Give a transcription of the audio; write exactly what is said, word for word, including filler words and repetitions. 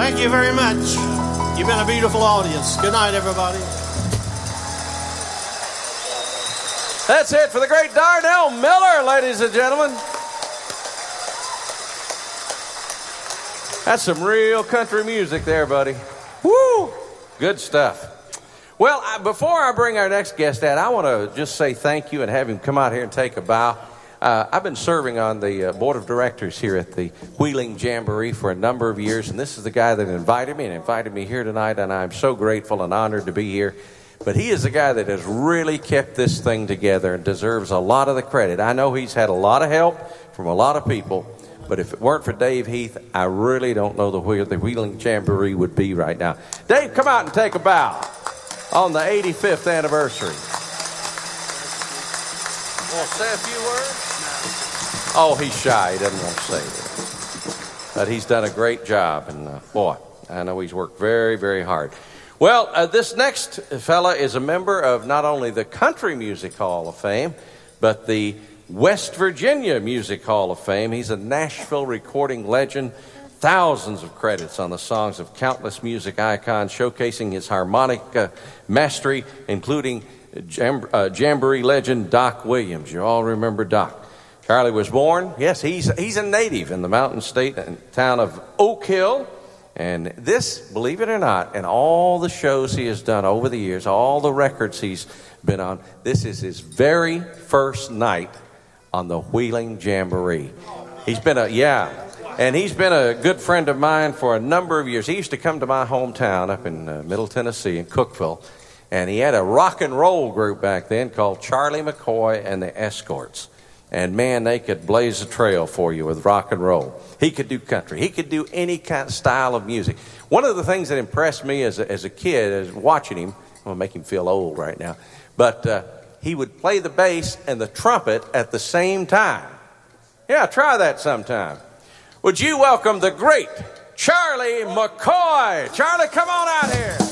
Thank you very much. You've been a beautiful audience. Good night, everybody. That's it for the great Darnell Miller, ladies and gentlemen. That's some real country music there, buddy. Woo! Good stuff. Well, I, before I bring our next guest out, I want to just say thank you and have him come out here and take a bow. Uh, I've been serving on the uh, board of directors here at the Wheeling Jamboree for a number of years, and this is the guy that invited me and invited me here tonight, and I'm so grateful and honored to be here. But he is the guy that has really kept this thing together and deserves a lot of the credit. I know he's had a lot of help from a lot of people, but if it weren't for Dave Heath, I really don't know the where the Wheeling Jamboree would be right now. Dave, come out and take a bow on the eighty-fifth anniversary. Want to say a few words? Oh, he's shy. He doesn't want to say it. But he's done a great job. And, uh, boy, I know he's worked very, very hard. Well, uh, this next fella is a member of not only the Country Music Hall of Fame, but the West Virginia Music Hall of Fame. He's a Nashville recording legend. Thousands of credits on the songs of countless music icons, showcasing his harmonic uh, mastery, including jam- uh, Jamboree legend Doc Williams. You all remember Doc. Charlie was born, yes, he's he's a native in the mountain state and town of Oak Hill. And this, believe it or not, and all the shows he has done over the years, all the records he's been on, this is his very first night on the Wheeling Jamboree. He's been a, yeah, and he's been a good friend of mine for a number of years. He used to come to my hometown up in uh, Middle Tennessee in Cookeville, and he had a rock and roll group back then called Charlie McCoy and the Escorts. And, man, they could blaze a trail for you with rock and roll. He could do country. He could do any kind of style of music. One of the things that impressed me as a, as a kid, as watching him, I'm going to make him feel old right now, but uh, he would play the bass and the trumpet at the same time. Yeah, try that sometime. Would you welcome the great Charlie McCoy? Charlie, come on out here.